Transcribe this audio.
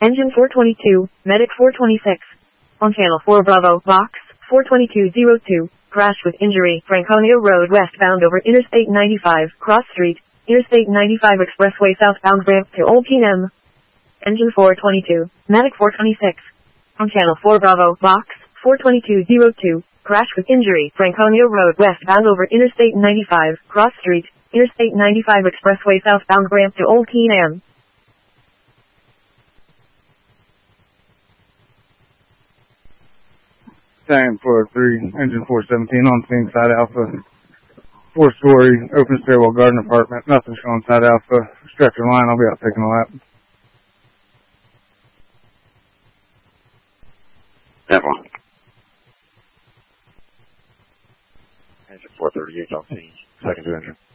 Engine 422, Medic 426. On Channel 4 Bravo, Box 42202. Crash with injury, Franconia Road westbound over Interstate 95, Cross Street, Interstate 95 Expressway southbound ramp to Old Keenum. Engine 422, Medic 426. On Channel 4 Bravo, Box 42202. Crash with injury, Franconia Road westbound over Interstate 95, Cross Street, Interstate 95 Expressway southbound ramp to Old Keenum. Same 403, engine 417 on scene, side Alpha. 4-story, open stairwell garden apartment. Nothing showing side Alpha. Stretcher line, I'll be out taking a lap. Avalon. Engine 438 on scene, second to engine.